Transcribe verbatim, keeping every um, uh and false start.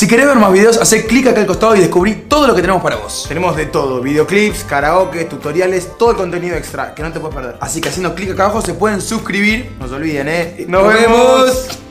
Si querés ver más videos, hacé clic acá al costado y descubrí todo lo que tenemos para vos. Tenemos de todo, videoclips, karaoke, tutoriales, todo el contenido extra que no te puedes perder. Así que haciendo clic acá abajo se pueden suscribir. No se olviden, eh. ¡Nos vemos!